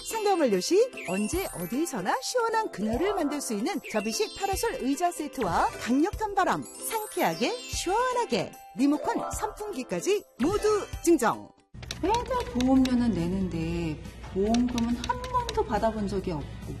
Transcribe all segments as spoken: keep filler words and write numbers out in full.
상담완료 시 언제 어디서나 시원한 그늘을 만들 수 있는 접이식 파라솔 의자 세트와 강력한 바람, 상쾌하게 시원하게 리모컨 선풍기까지 모두 증정. 매달 보험료는 내는데 보험금은 한 번도 받아본 적이 없고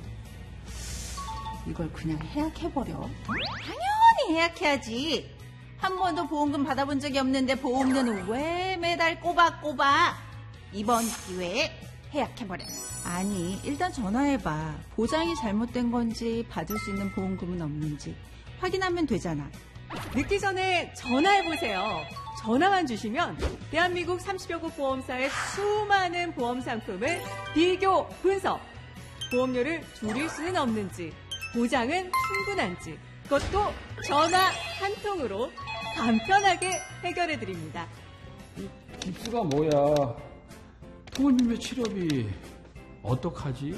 이걸 그냥 해약해버려? 당연히 해약해야지. 한 번도 보험금 받아본 적이 없는데 보험료는 왜 매달 꼬박꼬박? 이번 기회에 해약해버려. 아니, 일단 전화해봐. 보장이 잘못된 건지 받을 수 있는 보험금은 없는지 확인하면 되잖아. 늦기 전에 전화해보세요. 전화만 주시면 대한민국 삼십여 곳 보험사의 수많은 보험 상품을 비교, 분석, 보험료를 줄일 수는 없는지, 보장은 충분한지, 그것도 전화 한 통으로 간편하게 해결해드립니다. 깁스가 뭐야? 부모님의 치료비 어떡하지?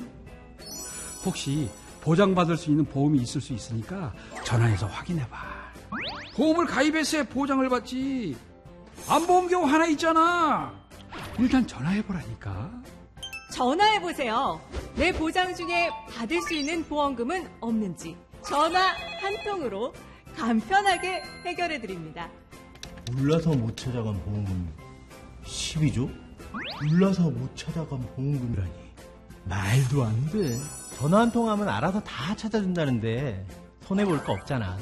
혹시 보장받을 수 있는 보험이 있을 수 있으니까 전화해서 확인해봐. 보험을 가입했어야 보장을 받지. 안 보험 경우 하나 있잖아. 일단 전화해보라니까. 전화해보세요. 내 보장 중에 받을 수 있는 보험금은 없는지 전화 한 통으로 간편하게 해결해드립니다. 몰라서 못 찾아간 보험금 십이조? 몰라서 못 찾아간 보험금이라니 말도 안 돼. 전화 한 통 하면 알아서 다 찾아준다는데 손해볼 거 없잖아.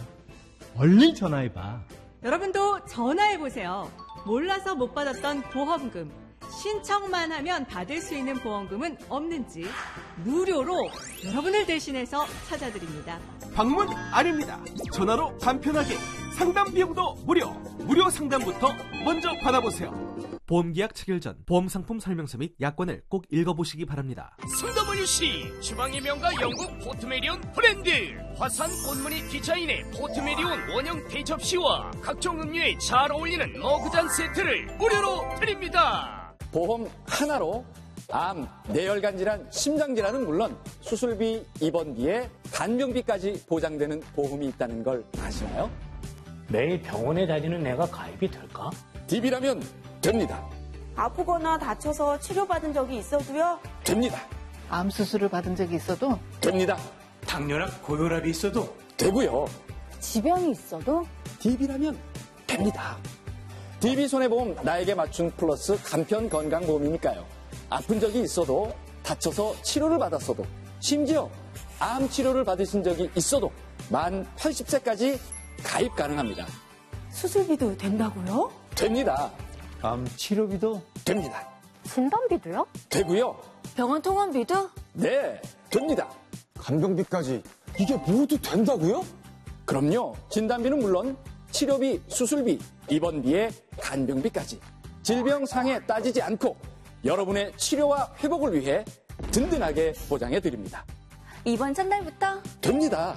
얼른 전화해봐. 여러분도 전화해보세요. 몰라서 못 받았던 보험금, 신청만 하면 받을 수 있는 보험금은 없는지 무료로 여러분을 대신해서 찾아드립니다. 방문 아닙니다. 전화로 간편하게 상담 비용도 무료. 무료 상담부터 먼저 받아보세요. 보험계약 체결 전 보험상품 설명서 및 약관을 꼭 읽어보시기 바랍니다. 상담완료 시 주방의 명가 영국 포트메리온 브랜드 화산 꽃무늬 디자인의 포트메리온 원형 대접시와 각종 음료에 잘 어울리는 머그잔 세트를 무료로 드립니다. 보험 하나로 암, 뇌혈관 질환, 심장 질환은 물론 수술비, 입원비에 간병비까지 보장되는 보험이 있다는 걸 아시나요? 매일 병원에 다니는 내가 가입이 될까? 디비라면 됩니다. 아프거나 다쳐서 치료받은 적이 있어도요? 됩니다. 암 수술을 받은 적이 있어도? 됩니다. 당뇨나 고혈압이 있어도? 되고요. 지병이 있어도? 디비라면 됩니다. 디비 손해보험 나에게 맞춘 플러스 간편 건강보험이니까요. 아픈 적이 있어도, 다쳐서 치료를 받았어도, 심지어 암 치료를 받으신 적이 있어도 만 팔십 세까지 가입 가능합니다. 수술비도 된다고요? 됩니다. 암 치료비도 됩니다. 진단비도요? 되고요. 병원 통원비도? 네, 됩니다. 간병비까지 이게 모두 된다고요? 그럼요. 진단비는 물론 치료비, 수술비, 입원비에 간병비까지 질병 상해 따지지 않고 여러분의 치료와 회복을 위해 든든하게 보장해 드립니다. 이번 첫날부터 됩니다.